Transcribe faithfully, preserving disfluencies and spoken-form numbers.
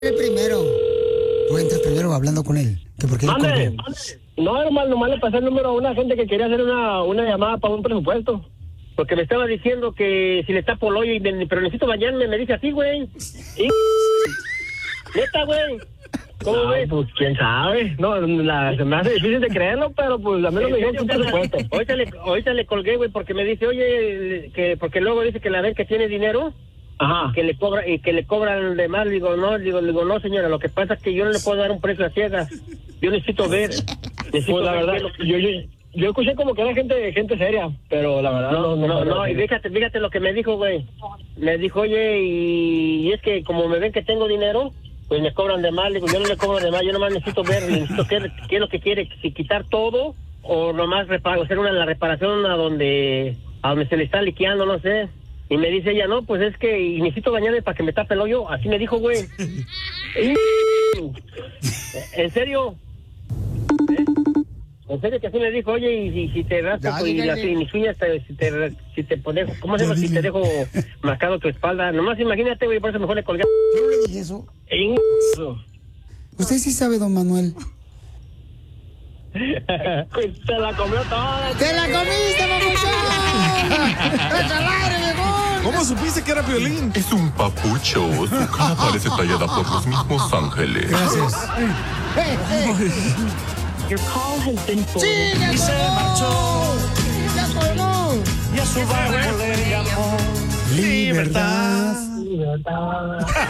El primero. Tú entras primero hablando con él. Que porque él Mande, no, hermano, nomás le pasé el número a una gente que quería hacer una, una llamada para un presupuesto. Porque me estaba diciendo que si le tapo el hoyo, y me, pero necesito bañarme, me dice así, güey. Y... Neta, güey. ¿Cómo no, ves? Pues quién sabe. No, la, se me hace difícil de creerlo, pero pues a mí no me dijo un presupuesto. Ahorita le, ahorita le colgué, güey, porque me dice, oye, que porque luego dice que la ven que tiene dinero. Ajá. Que le cobra y que le cobran de más. Digo, no, digo, digo, no, señora, lo que pasa es que yo no le puedo dar un precio a ciegas. Yo necesito ver. Necesito pues la verdad, que... yo, yo, yo escuché como que era gente gente seria, pero la verdad no, no, no, no, no y fíjate, fíjate lo que me dijo, güey. Me dijo, oye, y, y es que como me ven que tengo dinero, pues me cobran de más. Digo, yo no le cobro de más, yo nomás necesito ver, necesito qué, qué es lo que quiere, si quitar todo o nomás reparo, hacer una la reparación a donde a donde se le está liqueando, no sé. Y me dice ella, no, pues es que y necesito bañarme para que me tape el hoyo. Así me dijo, güey. ¿En serio? ¿Eh? En serio que así me dijo, oye, y, y si te rasco y las mis uñas, te, si te si te pones, ¿cómo se llama? Si te dejo marcado tu espalda. Nomás imagínate, güey, por eso mejor le colgué. Yo no le dije eso. Usted sí sabe, don Manuel. Te la comió toda. ¡Te la comiste, mamuchón! ¡Echa al aire, viejón! ¿Cómo supiste que era Piolín? Es un papucho. Su cara parece tallada por los mismos ángeles. Gracias. Hey, hey. Your call has been ¡Sí, ya y se marchó! ¡Ya colgó! Y a su barco le llamó Libertad. Libertad.